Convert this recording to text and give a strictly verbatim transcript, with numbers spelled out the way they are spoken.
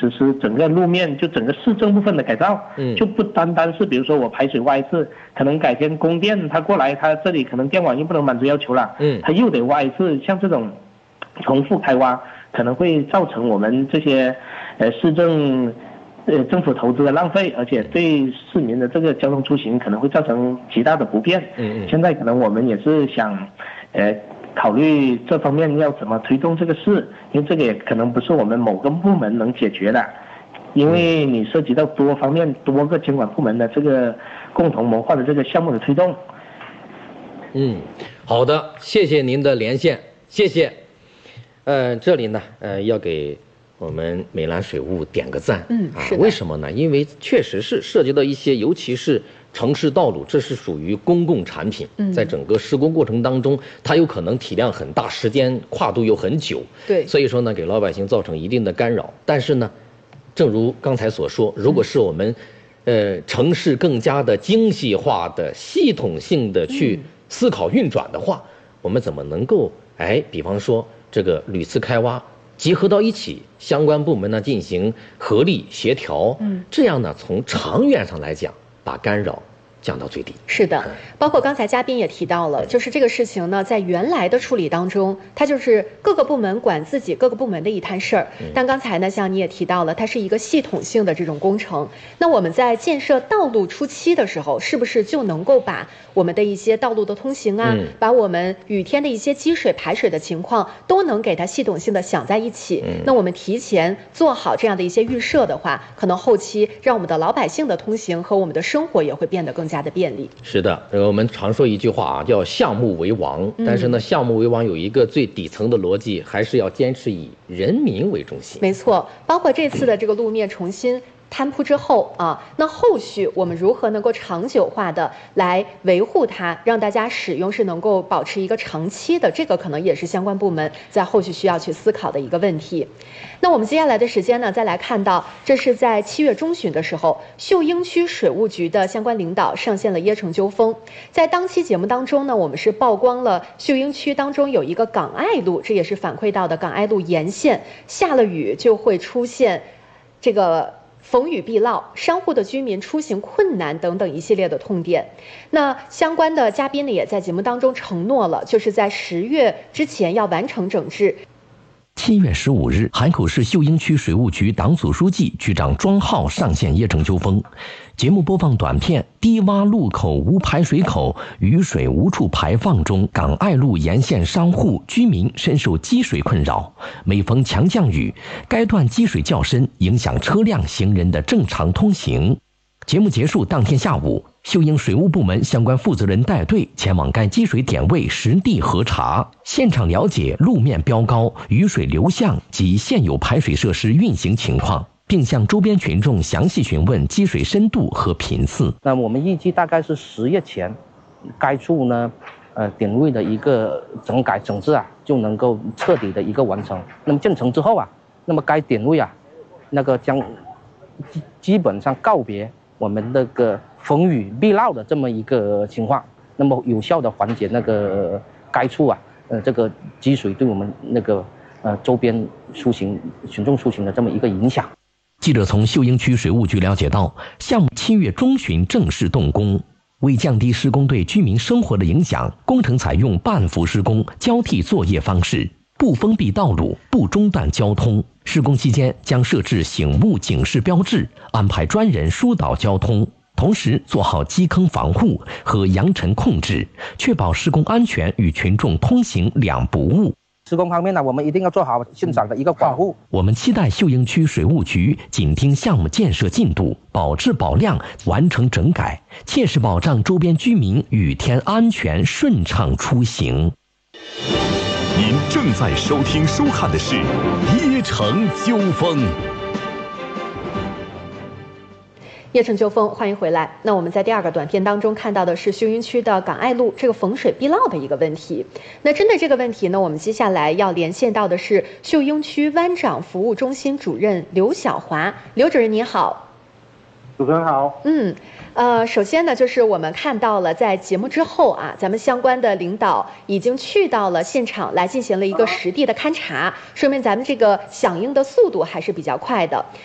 实施整个路面就整个市政部分的改造，嗯，就不单单是比如说我排水挖一次，可能改天供电他过来，他这里可能电网又不能满足要求了，嗯，他又得挖一次，像这种重复开挖，可能会造成我们这些呃市政呃政府投资的浪费，而且对市民的这个交通出行可能会造成极大的不便。嗯嗯，现在可能我们也是想呃。考虑这方面要怎么推动这个事，因为这个也可能不是我们某个部门能解决的，因为你涉及到多方面多个监管部门的这个共同谋划的这个项目的推动。 嗯，好的，谢谢您的连线，谢谢。呃，这里呢，呃，要给我们美兰水务点个赞。嗯，是的。为什么呢？因为确实是涉及到一些，尤其是城市道路，这是属于公共产品，在整个施工过程当中，它有可能体量很大，时间跨度又很久，对，所以说呢，给老百姓造成一定的干扰。但是呢，正如刚才所说，如果是我们，呃，城市更加的精细化的、系统性的去思考运转的话，我们怎么能够，哎，比方说这个屡次开挖结合到一起，相关部门呢进行合力协调，嗯，这样呢，从长远上来讲，把干扰降到最低。是的，包括刚才嘉宾也提到了，就是这个事情呢，在原来的处理当中，它就是各个部门管自己各个部门的一摊事儿。但刚才呢，像你也提到了，它是一个系统性的这种工程。那我们在建设道路初期的时候，是不是就能够把我们的一些道路的通行啊，嗯、把我们雨天的一些积水排水的情况，都能给它系统性的想在一起？嗯、那我们提前做好这样的一些预设的话，可能后期让我们的老百姓的通行和我们的生活也会变得更加的便利。是的，呃，我们常说一句话啊，叫项目为王。但是呢，项目为王有一个最底层的逻辑，还是要坚持以人民为中心。没错，包括这次的这个路面重新摊铺之后啊，那后续我们如何能够长久化的来维护它，让大家使用是能够保持一个长期的，这个可能也是相关部门在后续需要去思考的一个问题。那我们接下来的时间呢，再来看到，这是在七月中旬的时候，秀英区水务局的相关领导上线了椰城纠锋。在当期节目当中呢，我们是曝光了秀英区当中有一个港爱路，这也是反馈到的港爱路沿线下了雨就会出现这个逢雨必涝，商户的居民出行困难等等一系列的痛点。那相关的嘉宾呢，也在节目当中承诺了，就是在十月之前要完成整治。七月十五日，海口市秀英区水务局党组书记、局长庄浩上线椰城纠锋。节目播放短片《低洼路口无排水口，雨水无处排放》中，港爱路沿线商户居民深受积水困扰。每逢强降雨，该段积水较深，影响车辆、行人的正常通行。节目结束当天下午，秀英水务部门相关负责人带队前往该积水点位实地核查，现场了解路面标高、雨水流向及现有排水设施运行情况，并向周边群众详细询问积水深度和频次。那我们预计大概是十月前，该处呢，呃点位的一个整改整治啊，就能够彻底的一个完成。那么建成之后啊，那么该点位啊，那个将基基本上告别我们那个逢雨必涝的这么一个情况，那么有效的缓解那个该处啊，呃，这个积水对我们那个呃周边出行群众出行的这么一个影响。记者从秀英区水务局了解到，项目七月中旬正式动工。为降低施工对居民生活的影响，工程采用半幅施工、交替作业方式，不封闭道路，不中断交通。施工期间将设置醒目警示标志，安排专人疏导交通，同时做好基坑防护和扬尘控制，确保施工安全与群众通行两不误。施工方面呢，我们一定要做好现场的一个保护。我们期待秀英区水务局紧盯项目建设进度，保质保量，完成整改，切实保障周边居民雨天安全顺畅出行。 您正在收听收看的是椰城纠锋。 椰城纠锋，欢迎回来。那我们在第二个短片当中看到的是秀英区的港爱路这个逢水必涝的一个问题。那针对这个问题呢，我们接下来要连线到的是秀英区湾长服务中心主任刘晓华。刘主任您好。 主持人好。 嗯，呃，首先呢，就是我们看到了在节目之后啊，咱们相关的领导已经去到了现场来进行了一个实地的勘查，说明咱们这个响应的速度还是比较快的。